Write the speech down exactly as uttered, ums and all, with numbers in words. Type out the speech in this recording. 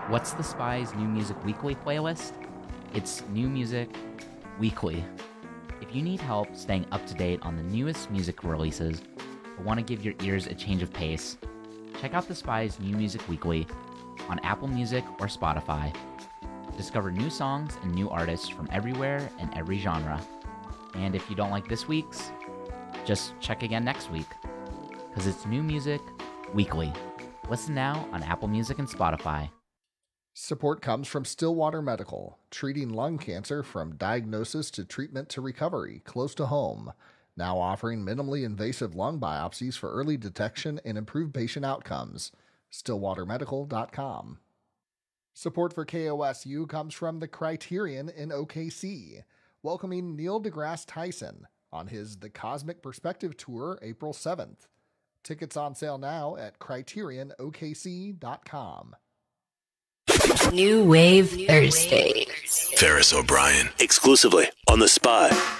What's the Spy's New Music Weekly playlist? It's New Music Weekly. If you need help staying up to date on the newest music releases or want to give your ears a change of pace, check out the Spy's New Music Weekly on Apple Music or Spotify. Discover new songs and new artists from everywhere and every genre. And if you don't like this week's, just check again next week, because it's New Music Weekly. Listen now on Apple Music and Spotify. Support comes from Stillwater Medical, treating lung cancer from diagnosis to treatment to recovery, close to home. Now offering minimally invasive lung biopsies for early detection and improved patient outcomes. stillwater medical dot com. Support for K O S U comes from the Criterion in O K C, welcoming Neil deGrasse Tyson on his The Cosmic Perspective Tour April seventh. Tickets on sale now at criterion o k c dot com. New Wave Thursday. Ferris O'Brien, exclusively on The Spy.